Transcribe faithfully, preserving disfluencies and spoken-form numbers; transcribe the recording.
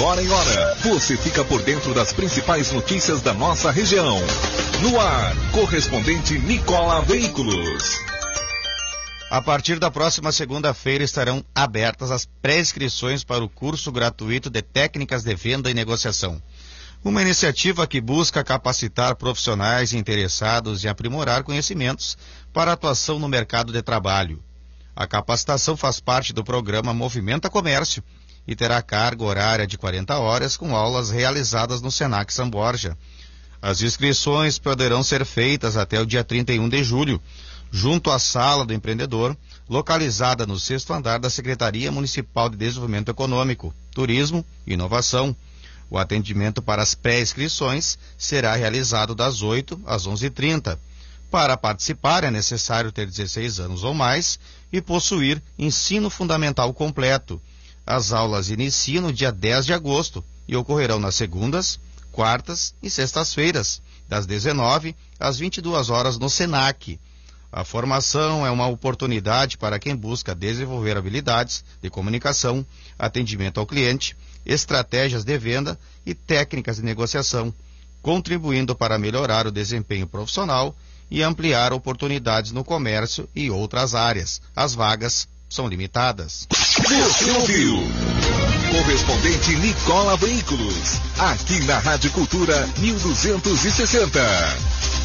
hora em hora, você fica por dentro das principais notícias da nossa região. No ar, correspondente Nicola Veículos. A partir da próxima segunda-feira estarão abertas as pré-inscrições para o curso gratuito de técnicas de venda e negociação. Uma iniciativa que busca capacitar profissionais interessados em aprimorar conhecimentos para atuação no mercado de trabalho. A capacitação faz parte do programa Movimenta Comércio e terá carga horária de quarenta horas com aulas realizadas no Senac São Borja. As inscrições poderão ser feitas até o dia trinta e um de julho, junto à Sala do Empreendedor, localizada no sexto andar da Secretaria Municipal de Desenvolvimento Econômico, Turismo e Inovação. O atendimento para as pré-inscrições será realizado das oito às onze e trinta. Para participar é necessário ter dezesseis anos ou mais e possuir ensino fundamental completo. As aulas iniciam no dia dez de agosto e ocorrerão nas segundas, quartas e sextas-feiras, das dezenove às vinte e duas horas no Senac. A formação é uma oportunidade para quem busca desenvolver habilidades de comunicação, atendimento ao cliente, estratégias de venda e técnicas de negociação, contribuindo para melhorar o desempenho profissional e ampliar oportunidades no comércio e outras áreas. As vagas são limitadas. Você ouviu? Correspondente Nicola Veículos, aqui na Rádio Cultura mil duzentos e sessenta.